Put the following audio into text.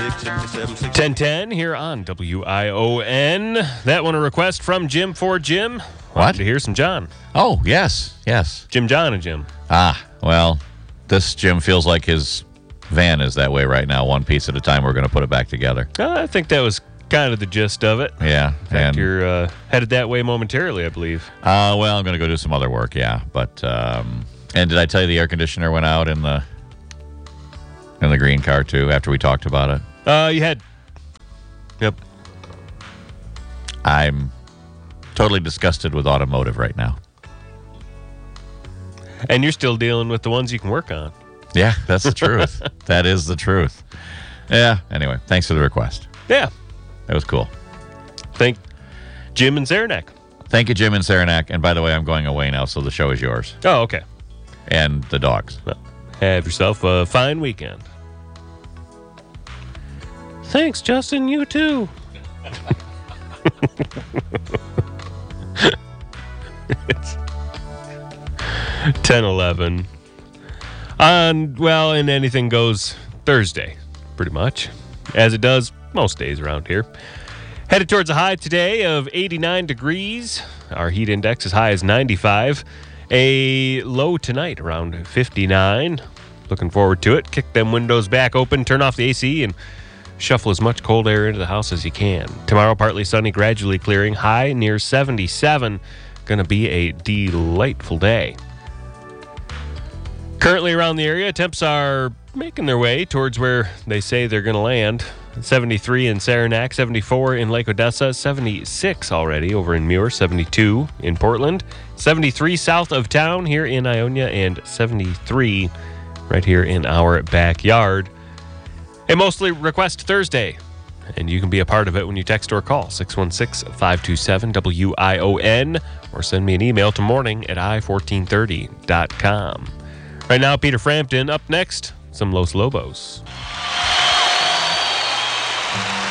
10:10 here on WION. That one a request from Jim for Jim. What? To hear some John. Oh, yes. Jim, John, and Jim. Well, this Jim feels like his van is that way right now. One piece at a time. We're going to put it back together. I think that was kind of the gist of it. Yeah. In fact, you're headed that way momentarily, I believe. Well, I'm going to go do some other work, yeah. But, and did I tell you the air conditioner went out in the green car, too, after we talked about it? You had... Yep. I'm totally disgusted with automotive right now. And you're still dealing with the ones you can work on. Yeah, that's the truth. That is the truth. Yeah, anyway, thanks for the request. Yeah. That was cool. Thank Jim and Saranac. Thank you, Jim and Saranac. And by the way, I'm going away now, so the show is yours. Oh, okay. And the dogs. Well, have yourself a fine weekend. Thanks, Justin. You too. It's 10:11 and anything goes Thursday, pretty much, as it does most days around here. Headed towards a high today of 89 degrees. Our heat index as high as 95. A low tonight around 59. Looking forward to it. Kick them windows back open, turn off the AC, and shuffle as much cold air into the house as you can. Tomorrow, partly sunny, gradually clearing. High near 77. Going to be a delightful day. Currently around the area, temps are making their way towards where they say they're going to land. 73 in Saranac, 74 in Lake Odessa, 76 already over in Muir, 72 in Portland, 73 south of town here in Ionia, and 73 right here in our backyard. A mostly request Thursday, and you can be a part of it when you text or call 616-527-WION or send me an email to morning@i1430.com. Right now, Peter Frampton. Up next, some Los Lobos.